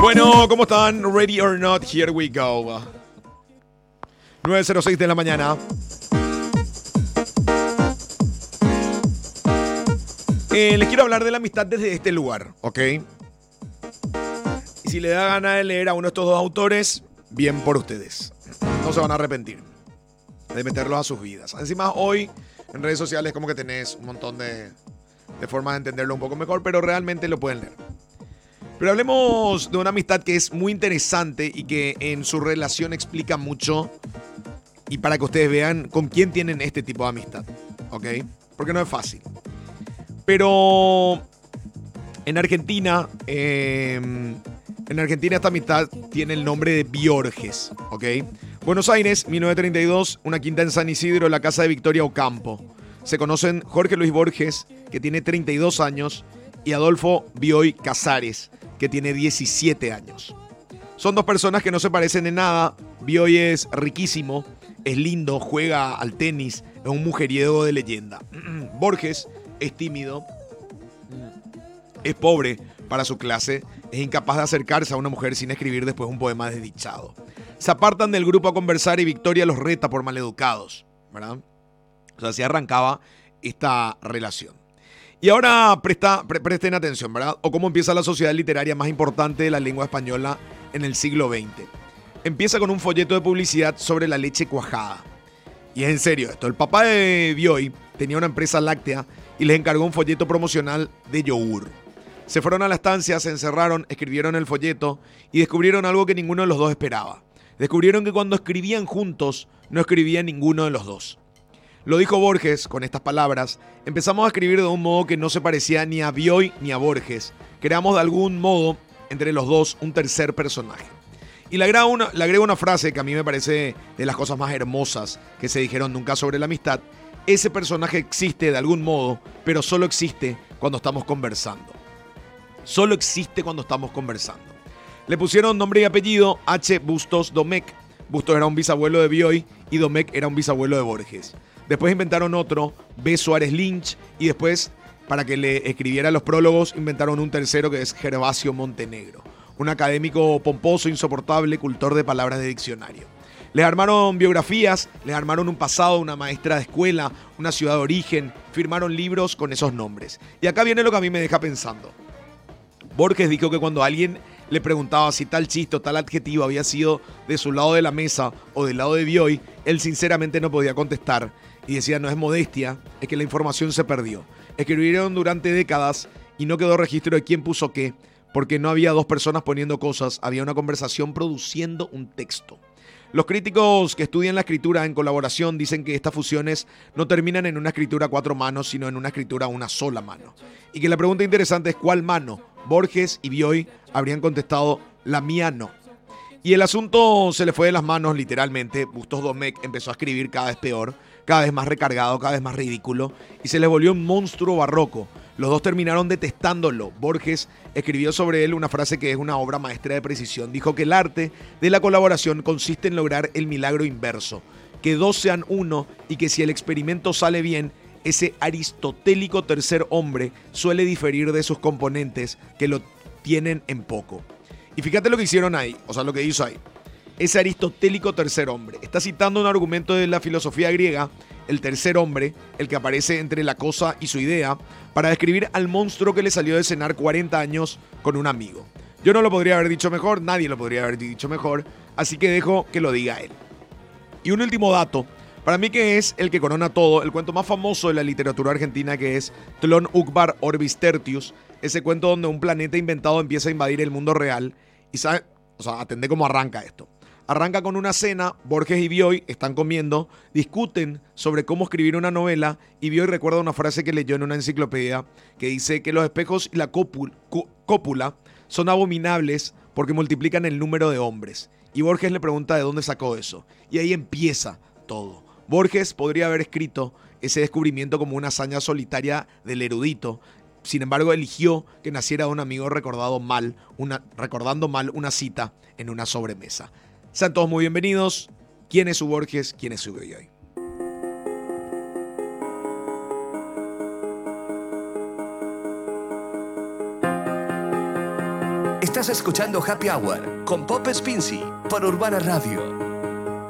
Bueno, ¿cómo están? Ready or not, here we go. 9:06 de la mañana. Les quiero hablar de la amistad desde este lugar, ¿ok? Y si le da gana de leer a uno de estos dos autores, bien por ustedes. No se van a arrepentir de meterlos a sus vidas. Encima, hoy en redes sociales como que tenés un montón de formas de entenderlo un poco mejor, pero realmente lo pueden leer. Pero hablemos de una amistad que es muy interesante y que en su relación explica mucho, y para que ustedes vean con quién tienen este tipo de amistad, ¿ok? Porque no es fácil. Pero en Argentina esta amistad tiene el nombre de Biorges, ¿ok? Buenos Aires, 1932, una quinta en San Isidro, la casa de Victoria Ocampo. Se conocen Jorge Luis Borges, que tiene 32 años, y Adolfo Bioy Casares, que tiene 17 años. Son dos personas que no se parecen en nada. Bioy es riquísimo, es lindo, juega al tenis, es un mujeriego de leyenda. Borges es tímido, es pobre para su clase, es incapaz de acercarse a una mujer sin escribir después un poema desdichado. Se apartan del grupo a conversar y Victoria los reta por maleducados, ¿verdad? O sea, así arrancaba esta relación. Y ahora presten atención, ¿verdad? O cómo empieza la sociedad literaria más importante de la lengua española en el siglo XX. Empieza con un folleto de publicidad sobre la leche cuajada. Y es en serio esto. El papá de Bioy tenía una empresa láctea y les encargó un folleto promocional de yogur. Se fueron a la estancia, se encerraron, escribieron el folleto y descubrieron algo que ninguno de los dos esperaba. Descubrieron que cuando escribían juntos, no escribía ninguno de los dos. Lo dijo Borges con estas palabras: empezamos a escribir de un modo que no se parecía ni a Bioy ni a Borges. Creamos de algún modo, entre los dos, un tercer personaje. Y le agrego una frase que a mí me parece de las cosas más hermosas que se dijeron nunca sobre la amistad. Ese personaje existe de algún modo, pero solo existe cuando estamos conversando. Solo existe cuando estamos conversando. Le pusieron nombre y apellido: H. Bustos Domecq. Bustos era un bisabuelo de Bioy y Domecq era un bisabuelo de Borges. Después inventaron otro, B. Suárez Lynch, y después, para que le escribiera los prólogos, inventaron un tercero que es Gervasio Montenegro, un académico pomposo, insoportable, cultor de palabras de diccionario. Les armaron biografías, les armaron un pasado, una maestra de escuela, una ciudad de origen, firmaron libros con esos nombres. Y acá viene lo que a mí me deja pensando. Borges dijo que cuando alguien le preguntaba si tal chiste o tal adjetivo había sido de su lado de la mesa o del lado de Bioy, él sinceramente no podía contestar. Y decía, no es modestia, es que la información se perdió. Escribieron durante décadas y no quedó registro de quién puso qué, porque no había dos personas poniendo cosas, había una conversación produciendo un texto. Los críticos que estudian la escritura en colaboración dicen que estas fusiones no terminan en una escritura a cuatro manos, sino en una escritura a una sola mano. Y que la pregunta interesante es ¿cuál mano? Borges y Bioy habrían contestado, la mía no. Y el asunto se le fue de las manos literalmente. Bustos Domecq empezó a escribir cada vez peor, cada vez más recargado, cada vez más ridículo, y se le volvió un monstruo barroco. Los dos terminaron detestándolo. Borges escribió sobre él una frase que es una obra maestra de precisión. Dijo que el arte de la colaboración consiste en lograr el milagro inverso, que dos sean uno y que si el experimento sale bien, ese aristotélico tercer hombre suele diferir de sus componentes que lo tienen en poco. Y fíjate lo que hicieron ahí, o sea, lo que hizo ahí. Ese aristotélico tercer hombre. Está citando un argumento de la filosofía griega, el tercer hombre, el que aparece entre la cosa y su idea, para describir al monstruo que le salió de cenar 40 años con un amigo. Yo no lo podría haber dicho mejor, nadie lo podría haber dicho mejor, así que dejo que lo diga él. Y un último dato, para mí que es el que corona todo, el cuento más famoso de la literatura argentina, que es Tlön Uqbar Orbis Tertius, ese cuento donde un planeta inventado empieza a invadir el mundo real. Y sabe, o sea, atendé cómo arranca esto. Arranca con una cena, Borges y Bioy están comiendo, discuten sobre cómo escribir una novela y Bioy recuerda una frase que leyó en una enciclopedia que dice que los espejos y la cópula son abominables porque multiplican el número de hombres. Y Borges le pregunta de dónde sacó eso. Y ahí empieza todo. Borges podría haber escrito ese descubrimiento como una hazaña solitaria del erudito. Sin embargo, eligió que naciera de un amigo recordando mal una cita en una sobremesa. Sean todos muy bienvenidos. ¿Quién es su Borges? ¿Quién es su Bioy? Estás escuchando Happy Hour con Pop Spincy por Urbana Radio.